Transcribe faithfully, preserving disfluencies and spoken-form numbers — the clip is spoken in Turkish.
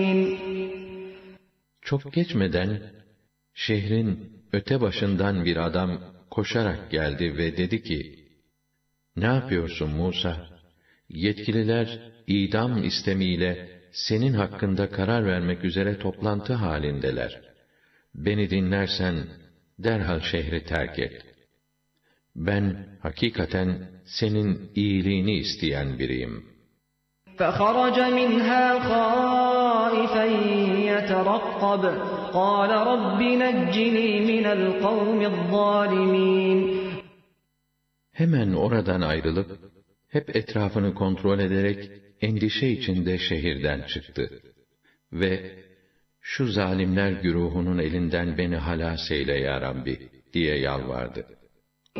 Çok geçmeden, şehrin öte başından bir adam koşarak geldi ve dedi ki, "Ne yapıyorsun Musa? Yetkililer idam istemiyle senin hakkında karar vermek üzere toplantı halindeler. Beni dinlersen derhal şehri terk et. Ben hakikaten senin iyiliğini isteyen biriyim." فَخَرَجَ مِنْهَا خَائِفًا يَتَرَقَّبُ قَالَ رَبِّ نَجِّنِي مِنَ الْقَوْمِ الظَّالِمِينَ Hemen oradan ayrılıp, hep etrafını kontrol ederek, endişe içinde şehirden çıktı. Ve, "Şu zalimler güruhunun elinden beni halas eyle ya Rabbi" diye yalvardı.